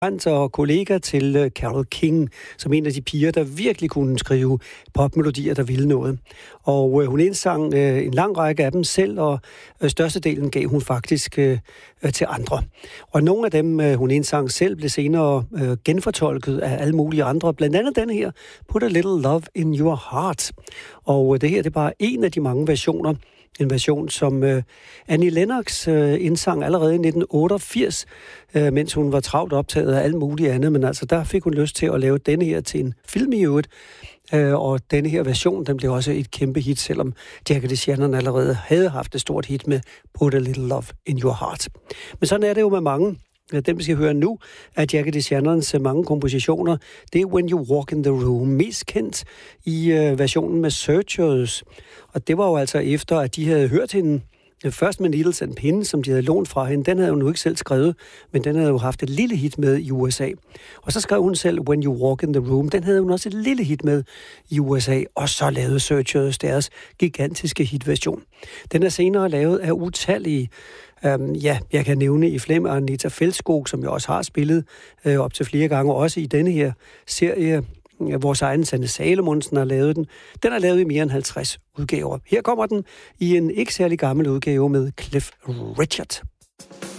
og kollega til Carole King, som en af de piger, der virkelig kunne skrive popmelodier, der ville noget. Og hun indsang en lang række af dem selv, og størstedelen gav hun faktisk til andre. Og nogle af dem, hun indsang selv, blev senere genfortolket af alle mulige andre. Blandt andet den her, Put a Little Love in Your Heart. Og det her, det er bare en af de mange versioner. En version, som Annie Lennox indsang allerede i 1988, mens hun var travlt optaget af alt muligt andet. Men altså, der fik hun lyst til at lave denne her til en film i øvrigt. Og denne her version, den blev også et kæmpe hit, selvom Jackie DeShannon allerede havde haft et stort hit med Put a Little Love in Your Heart. Men sådan er det jo med mange. Den, vi skal høre nu, er Jackie DeShannons mange kompositioner. Det er When You Walk in the Room, mest kendt i versionen med Searchers. Og det var jo altså efter, at de havde hørt hende først med Needles and Pins, som de havde lånt fra hende. Den havde hun jo ikke selv skrevet, men den havde jo haft et lille hit med i USA. Og så skrev hun selv When You Walk in the Room. Den havde hun også et lille hit med i USA. Og så lavede Searchers deres gigantiske hitversion. Den er senere lavet af utallige. Jeg kan nævne i Flem og Anita Fjeldskog, som jeg også har spillet op til flere gange, også i denne her serie. Vores egen Sanne Salomonsen har lavet den. Den er lavet i mere end 50 udgaver. Her kommer den i en ikke særlig gammel udgave med Cliff Richard.